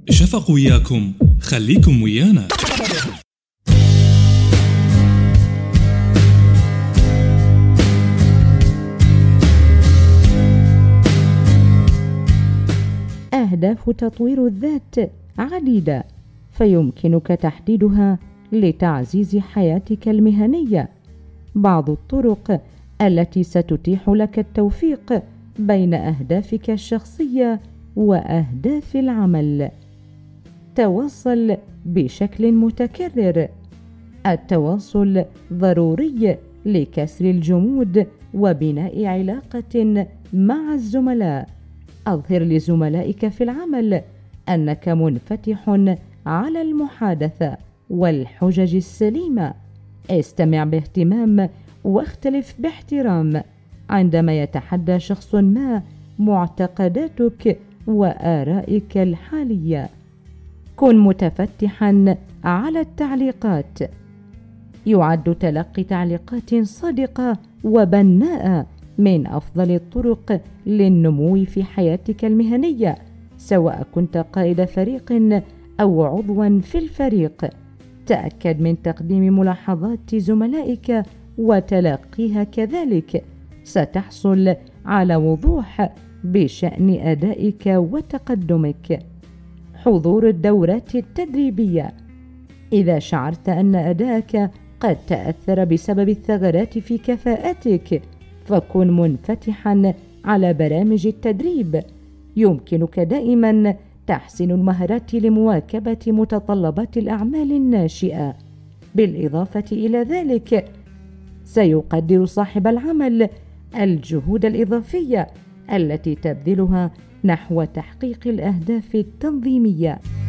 شفق وياكم، خليكم ويانا. أهداف تطوير الذات عديدة، فيمكنك تحديدها لتعزيز حياتك المهنية. بعض الطرق التي ستتيح لك التوفيق بين أهدافك الشخصية وأهداف العمل. تواصل بشكل متكرر. التواصل ضروري لكسر الجمود وبناء علاقة مع الزملاء. أظهر لزملائك في العمل أنك منفتح على المحادثة والحجج السليمة. استمع باهتمام واختلف باحترام عندما يتحدى شخص ما معتقداتك وآرائك الحالية. كن متفتحا على التعليقات. يعد تلقي تعليقات صادقة وبناءة من أفضل الطرق للنمو في حياتك المهنية، سواء كنت قائد فريق أو عضوا في الفريق. تأكد من تقديم ملاحظات زملائك وتلقيها كذلك. ستحصل على وضوح بشأن أدائك وتقدمك. حضور الدورات التدريبية. إذا شعرت أن أدائك قد تأثر بسبب الثغرات في كفاءتك، فكن منفتحا على برامج التدريب. يمكنك دائما تحسين المهارات لمواكبة متطلبات الأعمال الناشئة. بالإضافة إلى ذلك، سيقدر صاحب العمل الجهود الإضافية التي تبذلها نحو تحقيق الأهداف التنظيمية.